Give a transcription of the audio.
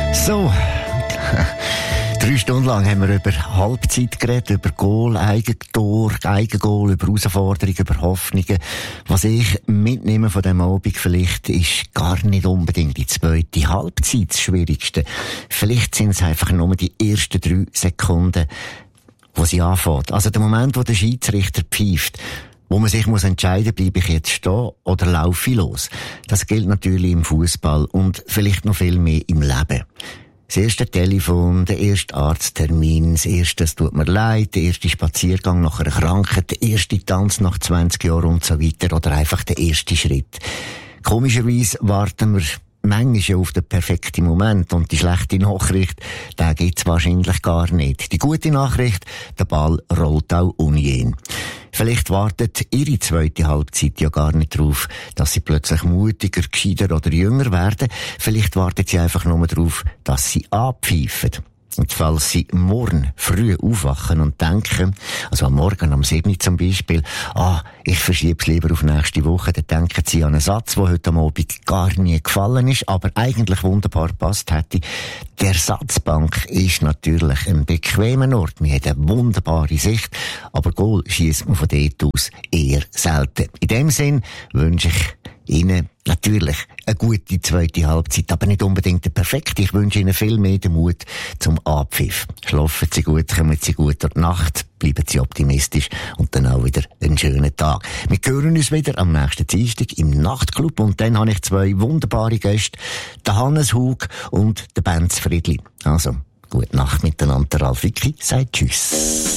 So. 3 Stunden lang haben wir über Halbzeit geredet, über Goal, Eigentor, Eigengoal, über Herausforderungen, über Hoffnungen. Was ich mitnehme von diesem Abend vielleicht, ist gar nicht unbedingt die zweite Halbzeit das Schwierigste. Vielleicht sind es einfach nur die ersten 3 Sekunden, wo sie anfängt. Also der Moment, wo der Schiedsrichter pfeift, wo man sich muss entscheiden, bleibe ich jetzt stehen oder laufe ich los. Das gilt natürlich im Fußball und vielleicht noch viel mehr im Leben. Das erste Telefon, der erste Arzttermin, das erste, es tut mir leid, der erste Spaziergang nach einer Krankheit, der erste Tanz nach 20 Jahren und so weiter oder einfach der erste Schritt. Komischerweise warten wir manchmal auf den perfekten Moment und die schlechte Nachricht, den gibt's wahrscheinlich gar nicht. Die gute Nachricht, der Ball rollt auch unjen. Vielleicht wartet Ihre zweite Halbzeit ja gar nicht darauf, dass Sie plötzlich mutiger, gescheiter oder jünger werden. Vielleicht wartet Sie einfach nur darauf, dass Sie abpfeifen. Und falls Sie morgen früh aufwachen und denken, also am Morgen am 7. zum Beispiel, ich verschiebe es lieber auf nächste Woche, dann denken Sie an einen Satz, der heute am Abend gar nie gefallen ist, aber eigentlich wunderbar passt hätte. Die Ersatzbank ist natürlich ein bequemer Ort. Man hat eine wunderbare Sicht, aber Goal schiesst man von dort aus eher selten. In dem Sinn wünsche ich Ihnen natürlich eine gute zweite Halbzeit, aber nicht unbedingt eine perfekte. Ich wünsche Ihnen viel mehr den Mut zum Abpfiff. Schlafen Sie gut, kommen Sie gut durch die Nacht, bleiben Sie optimistisch und dann auch wieder einen schönen Tag. Wir hören uns wieder am nächsten Dienstag im Nachtclub und dann habe ich 2 wunderbare Gäste, den Hannes Hug und den Benz Friedli. Also, gute Nacht miteinander. Ralf Wicki sagt Tschüss.